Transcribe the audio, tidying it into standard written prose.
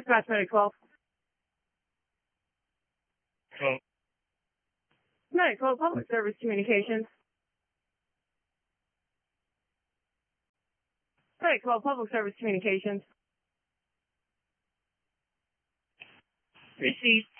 Dispatch Medic 12. Oh. Medic 12, Public Service Communications. Medic 12, Public Service Communications. Received.